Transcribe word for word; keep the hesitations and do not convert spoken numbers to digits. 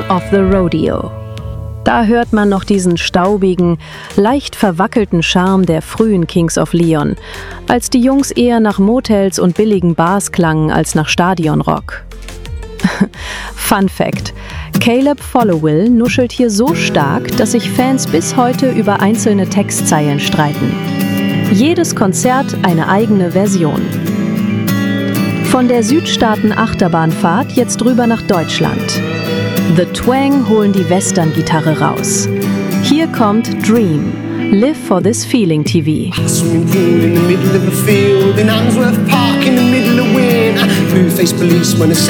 King of the Rodeo. Da hört man noch diesen staubigen, leicht verwackelten Charme der frühen Kings of Leon, als die Jungs eher nach Motels und billigen Bars klangen als nach Stadionrock. Fun Fact: Caleb Followill nuschelt hier so stark, dass sich Fans bis heute über einzelne Textzeilen streiten. Jedes Konzert eine eigene Version. Von der Südstaaten-Achterbahnfahrt jetzt rüber nach Deutschland. The Twang holen die Western-Gitarre raus. Hier kommt Dream, Live for this Feeling T V. Swimming pool in the middle of a field in Handsworth Park in the middle of winter. Blue-faced policeman, a